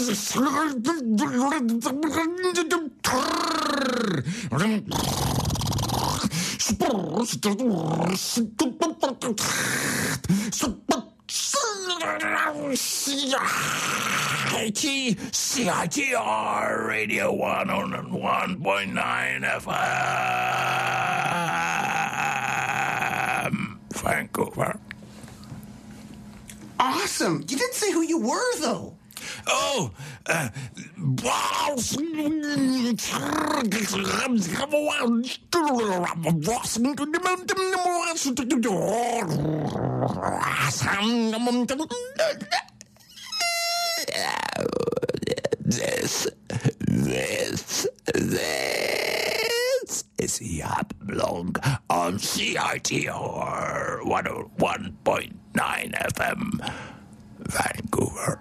CITR Radio 101.9 FM, Vancouver. Awesome. You didn't say who you were, though. Oh, This is Yacht Blog on CITR 101.9 FM, Vancouver.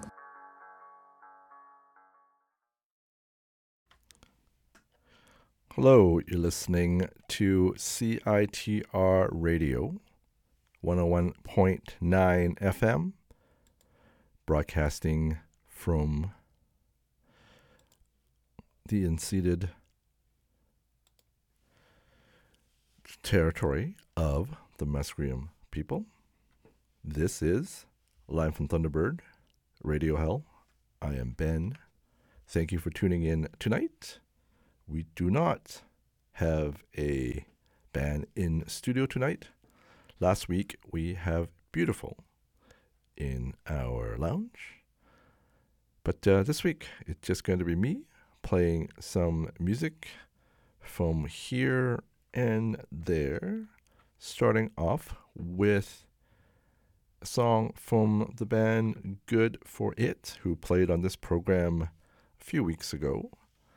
Hello, you're listening to CITR Radio 101.9 FM, broadcasting from the unceded territory of the Musqueam people. This is Live from Thunderbird, Radio Hell. I am Ben. Thank you for tuning in tonight. We do not have a band in studio tonight. Last week we have Beautiful in our lounge. But this week it's just going to be me playing some music from here and there, starting off with a song from the band Good For It, who played on this program a few weeks ago.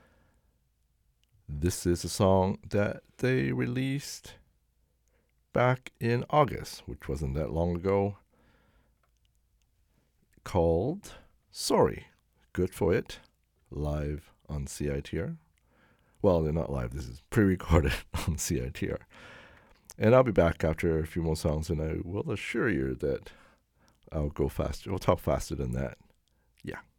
This is a song that they released back in August, which wasn't that long ago, called Sorry. Good For It, live on CITR. Well, they're not live. This is pre-recorded on CITR. And I'll be back after a few more songs, and I will assure you that I'll go faster. We'll talk faster than that. Yeah.